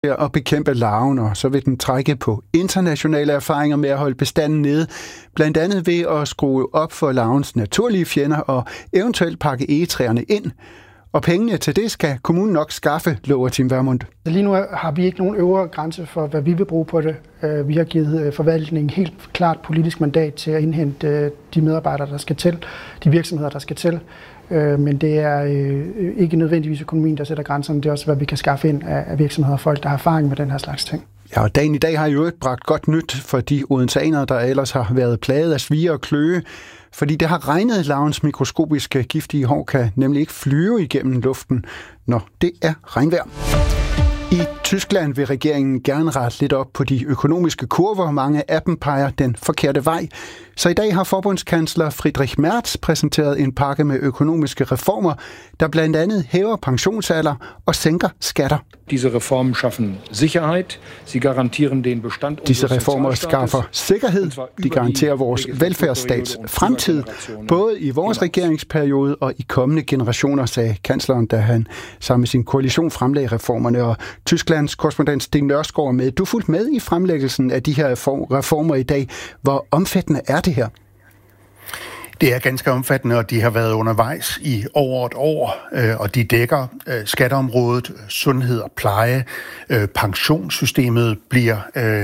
at bekæmpe larven, og så vil den trække på internationale erfaringer med at holde bestanden nede, blandt andet ved at skrue op for larvens naturlige fjender og eventuelt pakke egetræerne ind. Og pengene til det skal kommunen nok skaffe, lover Tim Vermund. Lige nu har vi ikke nogen øvre grænse for, hvad vi vil bruge på det. Vi har givet forvaltningen helt klart politisk mandat til at indhente de medarbejdere, der skal til, de virksomheder, der skal til. Men det er ikke nødvendigvis økonomien, der sætter grænserne. Det er også, hvad vi kan skaffe ind af virksomheder og folk, der har erfaring med den her slags ting. Ja, og dagen i dag har jo ikke bragt godt nyt for de odenseanere, der ellers har været plaget af svie og kløe. Fordi det har regnet, larvens mikroskopiske giftige hår kan nemlig ikke flyve igennem luften, når det er regnvejr. I Tyskland vil regeringen gerne rette lidt op på de økonomiske kurver. Mange af dem peger den forkerte vej. Så i dag har forbundskansler Friedrich Merz præsenteret en pakke med økonomiske reformer, der blandt andet hæver pensionsalder og sænker skatter. Disse reformer schaffen Sicherheit. Sie garantieren den Bestand. Disse reformer skaffer sikkerhed. De garanterer vores velfærdsstats fremtid, både i vores regeringsperiode og i kommende generationer, sagde kansleren, da han sammen med sin koalition fremlagde reformerne. Og Tysklands korrespondent Sten Nørskov er med. Du fulgte med i fremlæggelsen af de her reformer i dag. Hvor omfattende er det her? Det er ganske omfattende, og de har været undervejs i over et år, og de dækker skatteområdet, sundhed og pleje, pensionssystemet bliver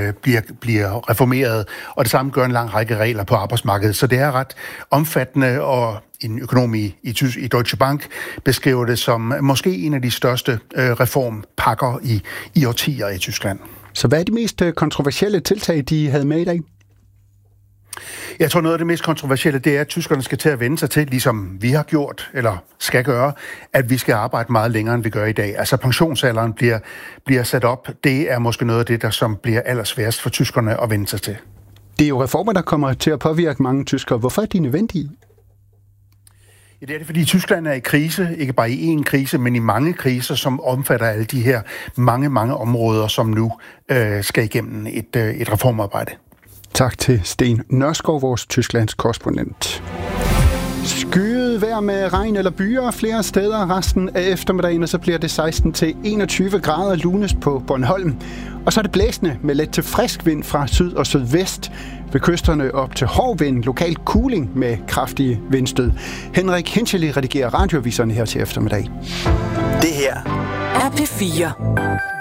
reformeret, og det samme gør en lang række regler på arbejdsmarkedet. Så det er ret omfattende, og en økonom i Deutsche Bank beskriver det som måske en af de største reformpakker i årtier i Tyskland. Så hvad er de mest kontroversielle tiltag, de havde med i dag? Jeg tror, noget af det mest kontroversielle, det er, at tyskerne skal til at vende sig til, ligesom vi har gjort, eller skal gøre, at vi skal arbejde meget længere, end vi gør i dag. Altså pensionsalderen bliver sat op. Det er måske noget af det, der som bliver allersværest for tyskerne at vende sig til. Det er jo reformer, der kommer til at påvirke mange tyskere. Hvorfor er de nødvendige? Ja, det er det, fordi Tyskland er i krise, ikke bare i én krise, men i mange kriser, som omfatter alle de her mange områder, som nu skal igennem et reformarbejde. Tak til Sten Nørskov, vores Tysklands korrespondent. Skyet vejr med regn eller byer flere steder resten af eftermiddagen, og så bliver det 16-21 grader lunest på Bornholm. Og så er det blæsende med let til frisk vind fra syd og sydvest. Ved kysterne op til hård vind, lokal kuling med kraftige vindstød. Henrik Hinchely redigerer radioaviserne her til eftermiddag. Det her er P4.